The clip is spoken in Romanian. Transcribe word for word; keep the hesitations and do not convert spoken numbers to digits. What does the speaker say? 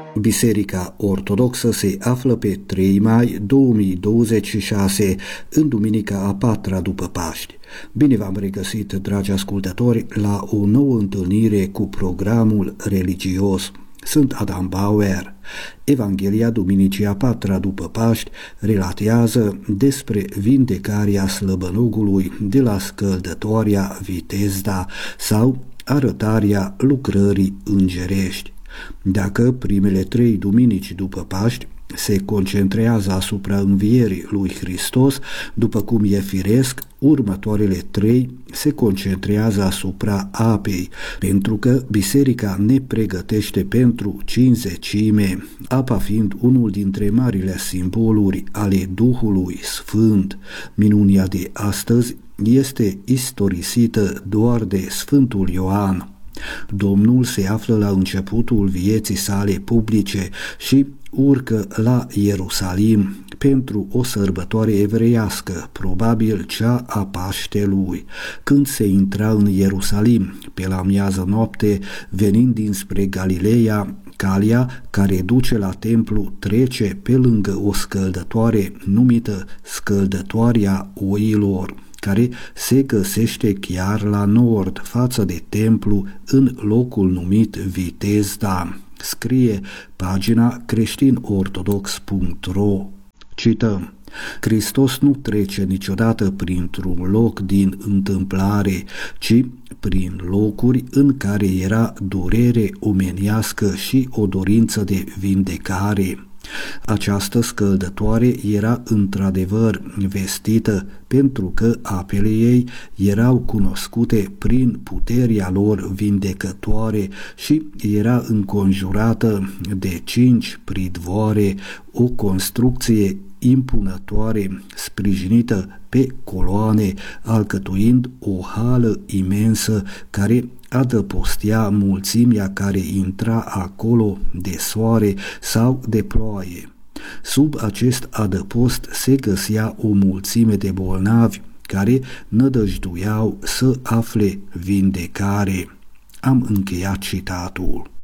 Biserica Ortodoxă se află pe trei mai două mii douăzeci și șase, în duminica a patra după Paști. Bine v-am regăsit, dragi ascultători, la o nouă întâlnire cu programul religios. Sunt Adam Bauer. Evanghelia duminicii a patra după Paști relatează despre vindecarea slăbănogului de la scăldătoarea Vitezda sau arătarea lucrării îngerești. Dacă primele trei duminici după Paști se concentrează asupra învierii lui Hristos, după cum e firesc, următoarele trei se concentrează asupra apei, pentru că biserica ne pregătește pentru cinzecime, apa fiind unul dintre marile simboluri ale Duhului Sfânt. Minunia de astăzi este istorisită doar de Sfântul Ioan. Domnul se află la începutul vieții sale publice și urcă la Ierusalim pentru o sărbătoare evreiască, probabil cea a Paștelui. Când se intra în Ierusalim, pe la miază noapte, venind dinspre Galileea, calea care duce la templu trece pe lângă o scăldătoare numită Scăldătoarea Oilor, care se găsește chiar la nord, față de templu, în locul numit Vitezda. Scrie pagina creștin ortodox punct ro. Cităm: Hristos nu trece niciodată printr-un loc din întâmplare, ci prin locuri în care era durere omenească și o dorință de vindecare. Această scăldătoare era într-adevăr vestită pentru că apele ei erau cunoscute prin puterea lor vindecătoare și era înconjurată de cinci pridvoare, o construcție impunătoare sprijinită pe coloane, alcătuind o hală imensă care adăpostea mulțimea care intra acolo de soare sau de ploaie. Sub acest adăpost se găsea o mulțime de bolnavi care nădăjduiau să afle vindecare. Am încheiat citatul.